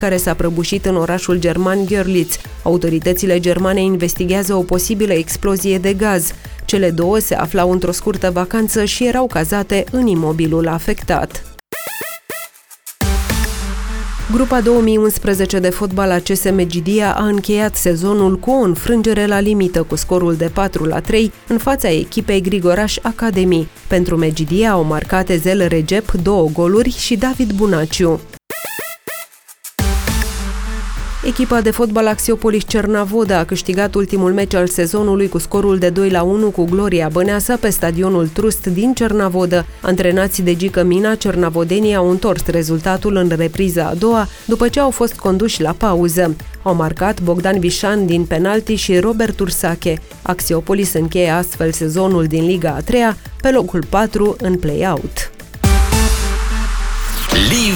care s-a prăbușit în orașul german Görlitz. Autoritățile germane investigează o posibilă explozie de gaz. Cele două se aflau într-o scurtă vacanță și erau cazate în imobilul afectat. Grupa 2011 de fotbal a CS Medgidia a încheiat sezonul cu o înfrângere la limită cu scorul de 4-3 în fața echipei Grigoraș Academy. Pentru Medgidia au marcat Ezel Recep 2 goluri și David Bunaciu. Echipa de fotbal Axiopolis Cernavoda a câștigat ultimul meci al sezonului cu scorul de 2-1 cu Gloria Băneasa pe stadionul Trust din Cernavodă. Antrenați de Gică Mina, cernavodenii au întors rezultatul în repriza a doua, după ce au fost conduși la pauză. Au marcat Bogdan Vișan din penalti și Robert Ursache. Axiopolis încheie astfel sezonul din Liga a 3-a pe locul 4 în play-out.